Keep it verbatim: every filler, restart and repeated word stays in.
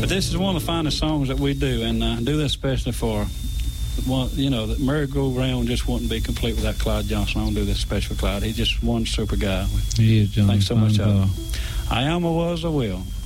But this is one of the finest songs that we do, and uh, do this especially for, one, you know, the merry-go-round just wouldn't be complete without Clyde Johnson. I want to do this special for Clyde. He's just one super guy. He is, John. Thanks so much, uh, I am, I was, I will.